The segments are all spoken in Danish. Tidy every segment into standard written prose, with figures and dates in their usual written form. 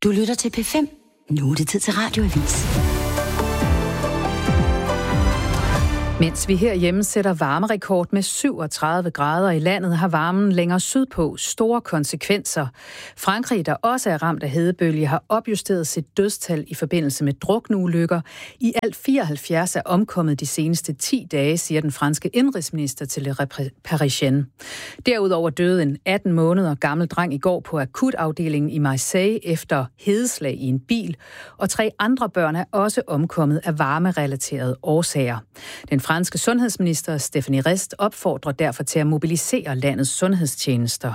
Du lytter til P5. Nu er det tid til Radioavis. Mens vi herhjemme sætter varmerekord med 37 grader i landet, har varmen længere sydpå store konsekvenser. Frankrig, der også er ramt af hedebølge, har opjusteret sit dødstal i forbindelse med drukneulykker. I alt 74 er omkommet de seneste 10 dage, siger den franske indrigsminister til Le Parisien. Derudover døde en 18 måneder gammel dreng i går på akutafdelingen i Marseille efter hedeslag i en bil, og 3 andre børn er også omkommet af varmerelaterede årsager. Den franske sundhedsminister Stéphanie Rist opfordrer derfor til at mobilisere landets sundhedstjenester.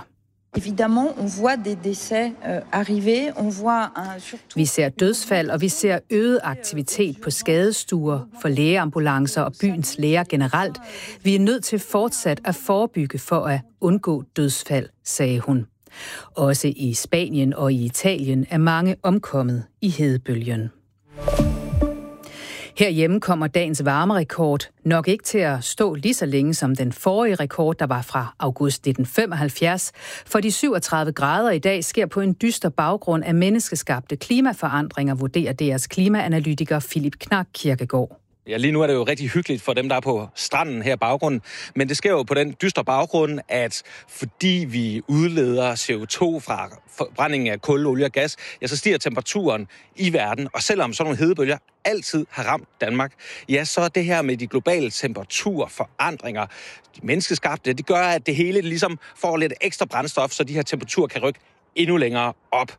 Vi ser dødsfald, og vi ser øget aktivitet på skadestuer, for lægeambulancer og byens læger generelt. Vi er nødt til fortsat at forebygge for at undgå dødsfald, sagde hun. Også i Spanien og i Italien er mange omkommet i hedebølgen. Herhjemme kommer dagens varmerekord nok ikke til at stå lige så længe som den forrige rekord, der var fra august 1975. For de 37 grader i dag sker på en dyster baggrund af menneskeskabte klimaforandringer, vurderer deres klimaanalytiker Philip Knack Kirkegaard. Ja, lige nu er det jo rigtig hyggeligt for dem, der er på stranden her i baggrunden. Men det sker jo på den dystre baggrund, at fordi vi udleder CO2 fra forbrændingen af kul, olie og gas, ja, så stiger temperaturen i verden. Og selvom sådan nogle hedebølger altid har ramt Danmark, ja, så er det her med de globale temperaturforandringer, de menneskeskabte, det gør, at det hele ligesom får lidt ekstra brændstof, så de her temperaturer kan rykke endnu længere op.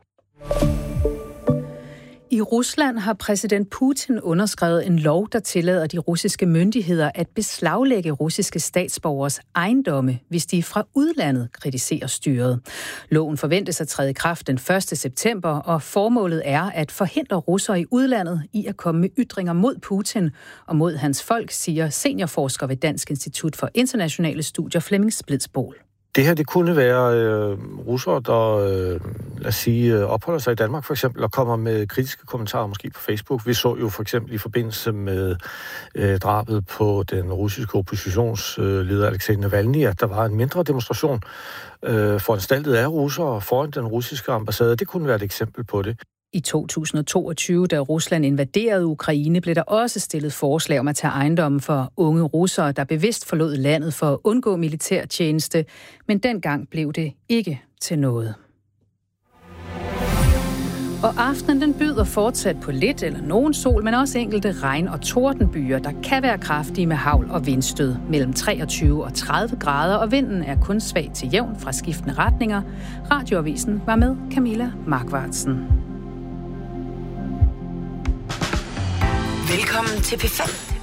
I Rusland har præsident Putin underskrevet en lov, der tillader de russiske myndigheder at beslaglægge russiske statsborgers ejendomme, hvis de fra udlandet kritiserer styret. Loven forventes at træde i kraft den 1. september, og formålet er at forhindre russere i udlandet i at komme med ytringer mod Putin og mod hans folk, siger seniorforsker ved Dansk Institut for Internationale Studier Flemming Splidsbol. Det her, det kunne være russere, der, lad os sige, opholder sig i Danmark for eksempel, og kommer med kritiske kommentarer måske på Facebook. Vi så jo for eksempel i forbindelse med drabet på den russiske oppositionsleder Alexej Navalny, at der var en mindre demonstration foranstaltet af russere foran den russiske ambassade. Det kunne være et eksempel på det. I 2022, da Rusland invaderede Ukraine, blev der også stillet forslag om at tage ejendommen for unge russere, der bevidst forlod landet for at undgå militærtjeneste, men dengang blev det ikke til noget. Og aftenen den byder fortsat på lidt eller nogen sol, men også enkelte regn- og tordenbyer, der kan være kraftige med hagl og vindstød mellem 23 og 30 grader, og vinden er kun svag til jævn fra skiftende retninger. Radioavisen var med Camilla Markvartsen. Velkommen til P5.